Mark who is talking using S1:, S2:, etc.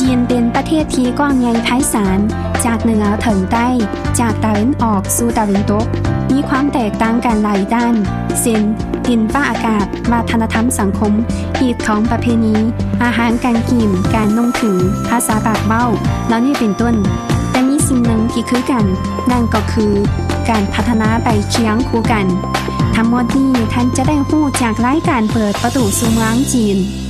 S1: จีนเป็นประเทศที่กว้างใหญ่ไพศาลจากเหนือถึงใต้จากตะวันออกสู่ตะวันตกมีความแตกต่างกันหลายด้านเช่นดินฟ้าอากาศวัฒนธรรมสังคมฮีตของประเพณีอาหารการกินการนุ่งถือภาษาปากเบ้าแล้วนี่เป็นต้นแต่มีสิ่งหนึ่งที่คือกันนั่นก็คือการพัฒนาไปเคียงคู่กันทั้งหมดนี้ท่านจะได้รู้จากรายการเปิดประตูสู่เมืองจีน